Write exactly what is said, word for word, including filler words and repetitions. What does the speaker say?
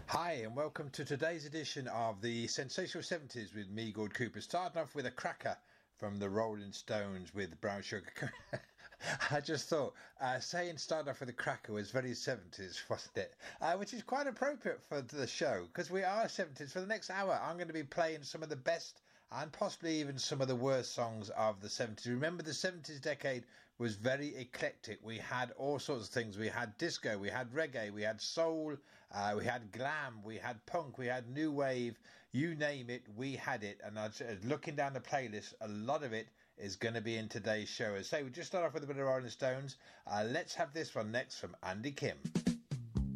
Hi, and welcome to today's edition of the Sensational seventies with me, Gord Cooper. Starting off with a cracker from the Rolling Stones with Brown Sugar. I just thought uh, saying start off with a cracker was very seventies, wasn't it? Uh, which is quite appropriate for the show, because we are seventies. For the next hour, I'm going to be playing some of the best and possibly even some of the worst songs of the seventies. Remember, the seventies decade was very eclectic. We had all sorts of things. We had disco, we had reggae, we had soul, uh, we had glam, we had punk, we had new wave. You name it, we had it. And I was looking down the playlist, a lot of it is going to be in today's show. So we just start off with a bit of Rolling Stones. Uh, let's have this one next from Andy Kim.